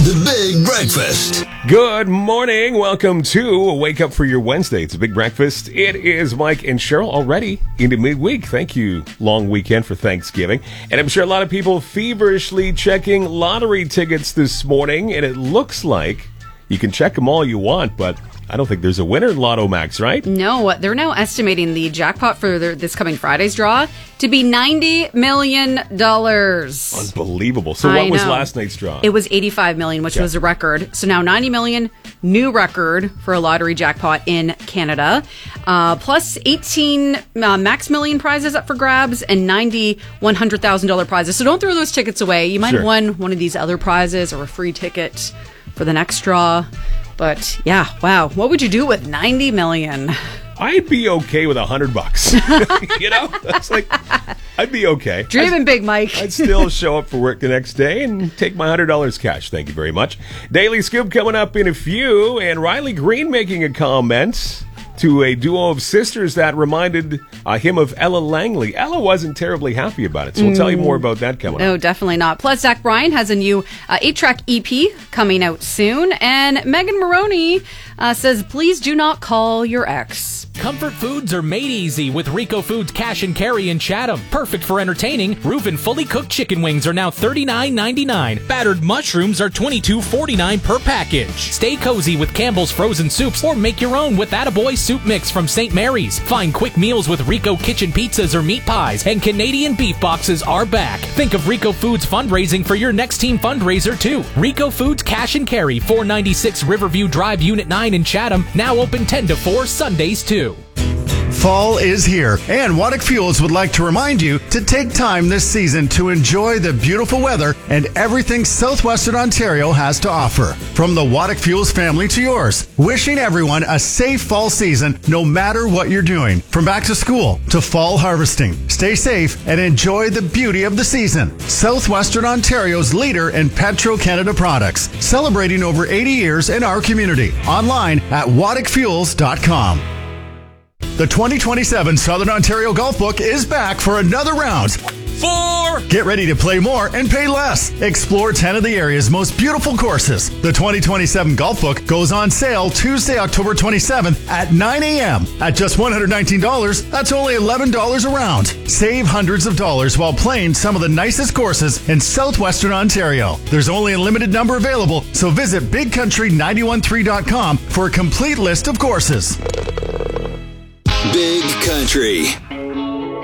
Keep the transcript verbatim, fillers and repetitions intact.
The Big Breakfast. Good morning. Welcome to Wake Up for Your Wednesday. It's a Big Breakfast. It is Mike and Cheryl already into midweek. Thank you. Long weekend for Thanksgiving. And I'm sure a lot of people feverishly checking lottery tickets this morning. And it looks like you can check them all you want, but I don't think there's a winner in Lotto Max, right? No, they're now estimating the jackpot for their, this coming Friday's draw to be ninety million dollars. Unbelievable. So I what was know. last night's draw? It was eighty-five million dollars, which Yeah. was a record. So now ninety million dollars, new record for a lottery jackpot in Canada. Uh, plus eighteen uh, max million prizes up for grabs and ninety one hundred thousand dollars prizes. So don't throw those tickets away. You might Sure. have won one of these other prizes or a free ticket for the next draw. But yeah, wow. What would you do with ninety million dollars? I'd be okay with a hundred bucks. You know? That's like, I'd be okay. Dreaming big, Mike. I'd still show up for work the next day and take my one hundred dollars cash. Thank you very much. Daily Scoop coming up in a few, and Riley Green making a comment to a duo of sisters that reminded uh, him of Ella Langley. Ella wasn't terribly happy about it, so we'll tell you more about that coming No, up. definitely not. Plus, Zach Bryan has a new uh, eight-track E P coming out soon, and Megan Maroney uh, says, please do not call your ex. Comfort foods are made easy with Rico Foods Cash and Carry in Chatham. Perfect for entertaining. Reuven fully cooked chicken wings are now thirty-nine ninety-nine. Battered mushrooms are twenty-two forty-nine per package. Stay cozy with Campbell's frozen soups or make your own with Attaboy soup mix from Saint Mary's. Find quick meals with Rico kitchen pizzas or meat pies, and Canadian beef boxes are back. Think of Rico Foods fundraising for your next team fundraiser too. Rico Foods Cash and Carry, four ninety-six Riverview Drive, Unit nine in Chatham. Now open ten to four Sundays too. Fall is here, and Waddick Fuels would like to remind you to take time this season to enjoy the beautiful weather and everything Southwestern Ontario has to offer. From the Waddick Fuels family to yours, wishing everyone a safe fall season no matter what you're doing. From back to school to fall harvesting, stay safe and enjoy the beauty of the season. Southwestern Ontario's leader in Petro-Canada products, celebrating over eighty years in our community. Online at waddick fuels dot com. The twenty twenty-seven Southern Ontario Golf Book is back for another round. Four! Get ready to play more and pay less. Explore ten of the area's most beautiful courses. The twenty twenty-seven Golf Book goes on sale Tuesday, October twenty-seventh at nine a.m. At just one hundred nineteen dollars, that's only eleven dollars a round. Save hundreds of dollars while playing some of the nicest courses in Southwestern Ontario. There's only a limited number available, so visit big country nine one three dot com for a complete list of courses. Big Country.